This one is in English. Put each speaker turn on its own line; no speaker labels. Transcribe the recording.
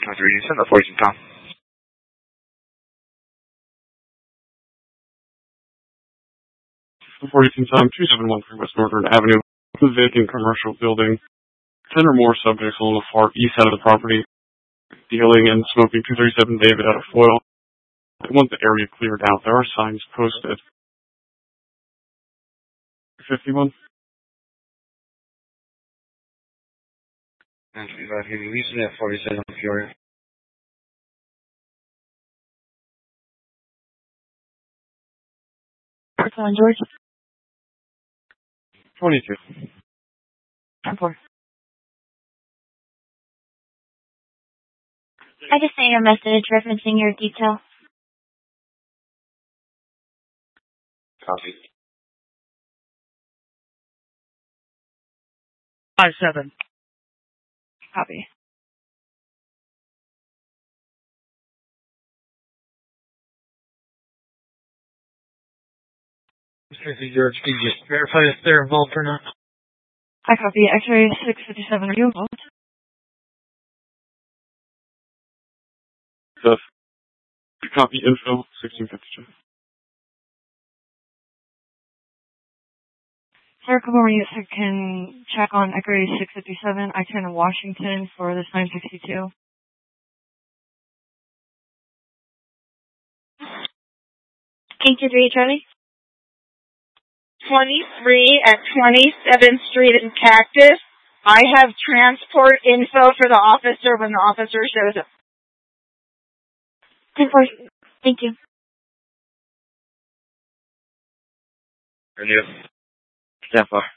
Send the 14 pound.
42 time 2713 West Northern Avenue. The vacant commercial building. 10 or more subjects along the far east side of the property. Dealing and smoking 237 David out of foil. I want the area cleared out. There are signs posted. 51.
And we've got heavy recently at 47 Peoria.
What's on, George?
22.
10-4. I just sent you a message referencing your detail.
Copy.
5-7. Copy.
Mr. George, can you just verify if they're involved or not?
I copy. X-ray 657. Are you involved?
Seth. Copy info 1652.
Sir, good morning. Yes, I can check on X-ray 657. I turn in Washington for this 962. K23, Charlie?
23 at 27th Street in Cactus. I have transport info for the officer when the officer shows up.
10-4. Thank you.
And you? 10-4.